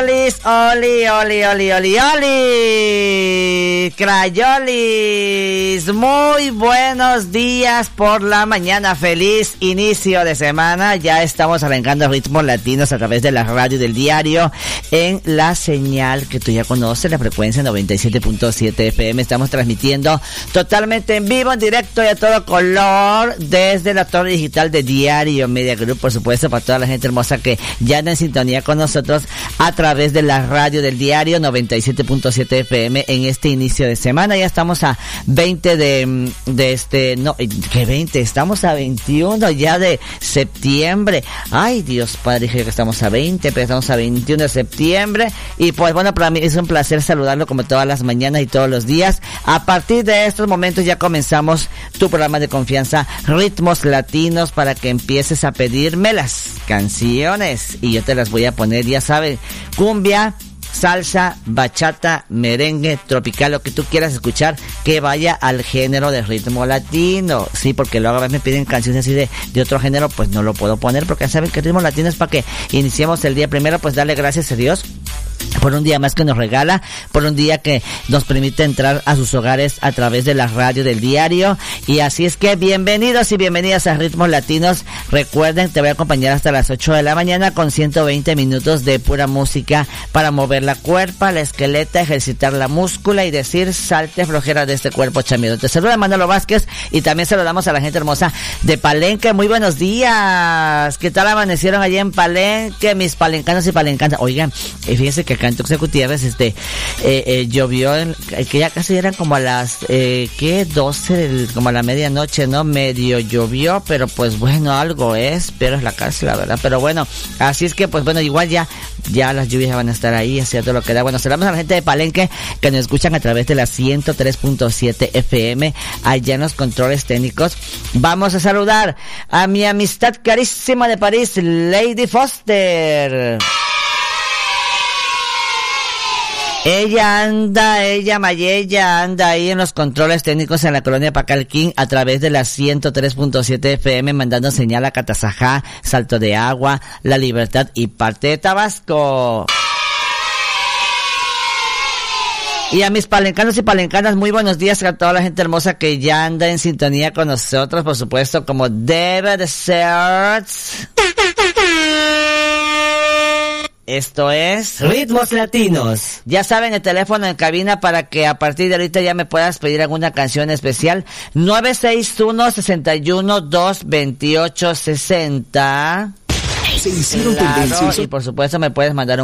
Oli, Crayolis, muy buenos días por la mañana, feliz inicio de semana. Ya estamos arrancando Ritmos Latinos a través de la radio del diario en la señal que tú ya conoces, la frecuencia 97.7 FM. Estamos transmitiendo totalmente en vivo, en directo y a todo color desde la torre digital de Diario Media Group, por supuesto, para toda la gente hermosa que ya anda en sintonía con nosotros a través de la radio del diario 97.7 FM en este inicio de semana. Ya estamos a 20 estamos a 21 ya de septiembre. Ay, Dios Padre, dije que estamos a 20, pero estamos a 21 de septiembre. Y pues bueno, para mí es un placer saludarlo como todas las mañanas y todos los días. A partir de estos momentos ya comenzamos tu programa de confianza, Ritmos Latinos, para que empieces a pedirme las canciones y yo te las voy a poner, ya saben, cumbia, salsa, bachata, merengue, tropical, lo que tú quieras escuchar, que vaya al género de ritmo latino. Sí, porque luego a veces me piden canciones así de otro género, pues no lo puedo poner, porque ya saben que el ritmo latino es para que iniciemos el día. Primero, pues darle gracias a Dios por un día más que nos regala, por un día que nos permite entrar a sus hogares a través de la radio del diario. Y así es que bienvenidos y bienvenidas a Ritmos Latinos. Recuerden, te voy a acompañar hasta las 8 de la mañana con 120 minutos de pura música para mover la cuerpa, la esqueleta, ejercitar la múscula y decir salte flojera de este cuerpo chamido. Te saluda Manolo Vázquez y también saludamos a la gente hermosa de Palenque. Muy buenos días. ¿Qué tal amanecieron allá en Palenque, mis palencanos y palencanas? Oigan, fíjense que acá en Tuxtla Gutiérrez llovió, que ya casi eran como a las 12, como a la medianoche, ¿no? Medio llovió, pero pues bueno, algo es, pero es la cárcel, la verdad. Pero bueno, así es que pues bueno, igual ya las lluvias van a estar ahí, es cierto lo que da. Bueno, saludamos a la gente de Palenque que nos escuchan a través de la 103.7 FM allá en los controles técnicos. Vamos a saludar a mi amistad carísima de París, Lady Foster. Ella Mayella anda ahí en los controles técnicos en la colonia Pacalquín a través de la 103.7 FM, mandando señal a Catazajá, Salto de Agua, La Libertad y parte de Tabasco. Y a mis palencanos y palencanas, muy buenos días a toda la gente hermosa que ya anda en sintonía con nosotros, por supuesto, como debe de ser. Esto es Ritmos Latinos. Ya saben, el teléfono en cabina para que a partir de ahorita ya me puedas pedir alguna canción especial. 961-61-228-60. Se hicieron tendencias. Y por supuesto me puedes mandar un